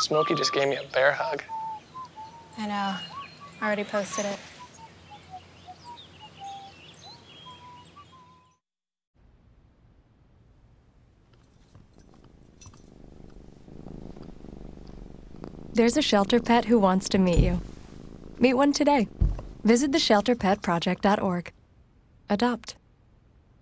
Smokey just gave me a bear hug. I know. I already posted it. There's a shelter pet who wants to meet you. Meet one today. Visit theshelterpetproject.org. Adopt.